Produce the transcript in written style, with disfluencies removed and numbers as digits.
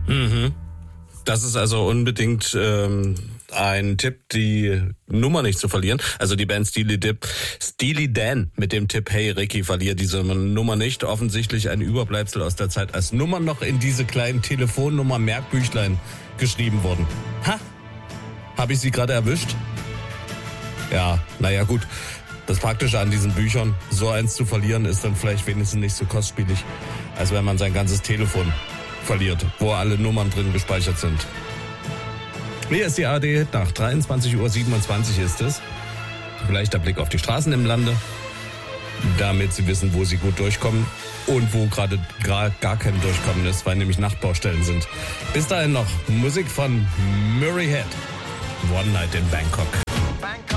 Das ist also unbedingt ein Tipp, die Nummer nicht zu verlieren. Also die Band Steely Dan mit dem Tipp, hey Ricky, verlier diese Nummer nicht. Offensichtlich ein Überbleibsel aus der Zeit, als Nummern noch in diese kleinen Telefonnummer-Merkbüchlein geschrieben wurden. Ha! Habe ich Sie gerade erwischt? Ja, naja gut. Das Praktische an diesen Büchern, so eins zu verlieren, ist dann vielleicht wenigstens nicht so kostspielig, als wenn man sein ganzes Telefon verliert, wo alle Nummern drin gespeichert sind. Hier ist die ARD nach 23:27 Uhr ist es. Vielleicht der Blick auf die Straßen im Lande, damit Sie wissen, wo Sie gut durchkommen und wo gerade gar kein Durchkommen ist, weil nämlich Nachtbaustellen sind. Bis dahin noch Musik von Murray Head. One Night in Bangkok.